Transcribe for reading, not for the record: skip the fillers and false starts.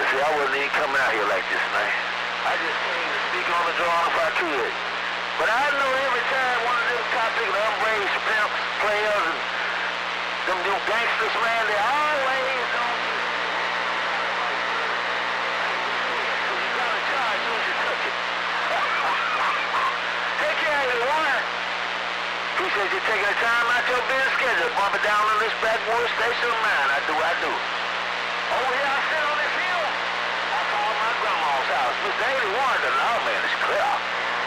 See, I wasn't even coming out here like this, man. I just came to speak on the drawing if I could. But I know every time one of them topics, the umbrage pimps, players, and them new gangsters, man, they always don't do it. So you got a charge as soon as you touch it. Take care, everyone. Appreciate you taking the time out your busy schedule. Bump it down on this backwoods station of mine. I do. Over here, I sit on this hill. I call my grandma's house. Miss Daly Warren, oh man, it's clear.